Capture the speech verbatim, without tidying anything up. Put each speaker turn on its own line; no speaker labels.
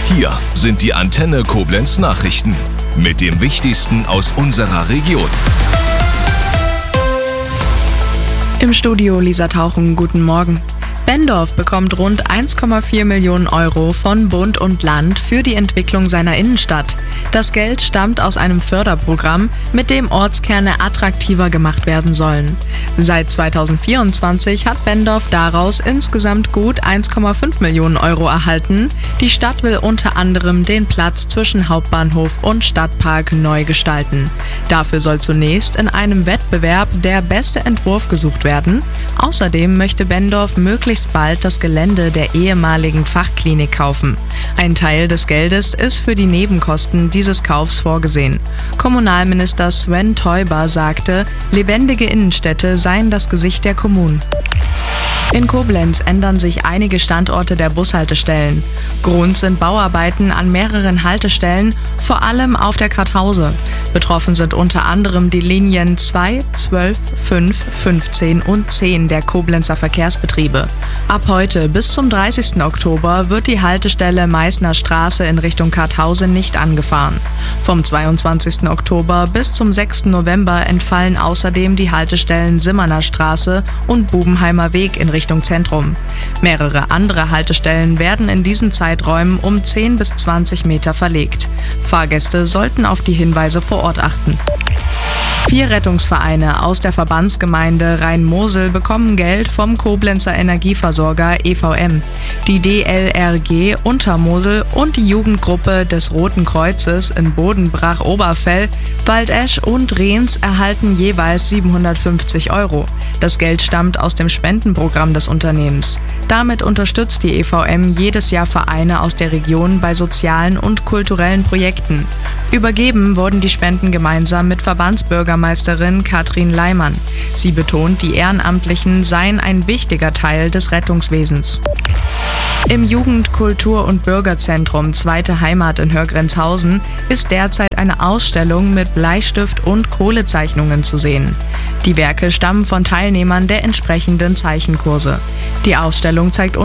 Hier sind die Antenne Koblenz Nachrichten mit dem Wichtigsten aus unserer Region.
Im Studio Lisa Tauchen, guten Morgen. Benndorf bekommt rund eins Komma vier Millionen Euro von Bund und Land für die Entwicklung seiner Innenstadt. Das Geld stammt aus einem Förderprogramm, mit dem Ortskerne attraktiver gemacht werden sollen. Seit zweitausendvierundzwanzig hat Benndorf daraus insgesamt gut eins Komma fünf Millionen Euro erhalten. Die Stadt will unter anderem den Platz zwischen Hauptbahnhof und Stadtpark neu gestalten. Dafür soll zunächst in einem Wettbewerb der beste Entwurf gesucht werden. Außerdem möchte Benndorf möglichst bald das Gelände der ehemaligen Fachklinik kaufen. Ein Teil des Geldes ist für die Nebenkosten dieses Kaufs vorgesehen. Kommunalminister Sven Teuber sagte, lebendige Innenstädte seien das Gesicht der Kommunen. In Koblenz ändern sich einige Standorte der Bushaltestellen. Grund sind Bauarbeiten an mehreren Haltestellen, vor allem auf der Kartause. Betroffen sind unter anderem die Linien zwei, zwölf, fünf, fünfzehn und zehn der Koblenzer Verkehrsbetriebe. Ab heute bis zum dreißigsten Oktober wird die Haltestelle Meißner Straße in Richtung Karthause nicht angefahren. Vom zweiundzwanzigsten Oktober bis zum sechsten November entfallen außerdem die Haltestellen Simmerner Straße und Bubenheimer Weg in Richtung Zentrum. Mehrere andere Haltestellen werden in diesen Zeiträumen um zehn bis zwanzig Meter verlegt. Fahrgäste sollten auf die Hinweise vor Ort achten. Vier Rettungsvereine aus der Verbandsgemeinde Rhein-Mosel bekommen Geld vom Koblenzer Energieversorger E V M. Die D L R G Untermosel und die Jugendgruppe des Roten Kreuzes in Bodenbrach-Oberfell, Waldesch und Rehns erhalten jeweils siebenhundertfünfzig Euro. Das Geld stammt aus dem Spendenprogramm des Unternehmens. Damit unterstützt die E V M jedes Jahr Vereine aus der Region bei sozialen und kulturellen Projekten. Übergeben wurden die Spenden gemeinsam mit Verbandsbürgermeisterin Katrin Leimann. Sie betont, die Ehrenamtlichen seien ein wichtiger Teil des Rettungswesens. Im Jugend-, Kultur- und Bürgerzentrum Zweite Heimat in Hörgrenzhausen ist derzeit eine Ausstellung mit Bleistift- und Kohlezeichnungen zu sehen. Die Werke stammen von Teilnehmern der entsprechenden Zeichenkurse. Die Ausstellung zeigt